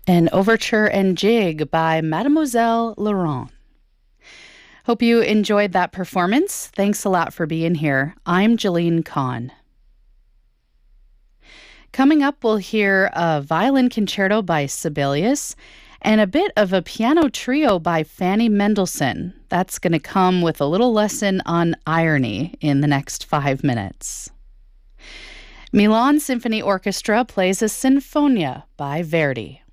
An Overture and Jig by Mademoiselle Laurent. Hope you enjoyed that performance. Thanks a lot for being here. I'm Jeline Kahn. Coming up, we'll hear a violin concerto by Sibelius and a bit of a piano trio by Fanny Mendelssohn. That's going to come with a little lesson on irony in the next 5 minutes. Milan Symphony Orchestra plays a Sinfonia by Verdi.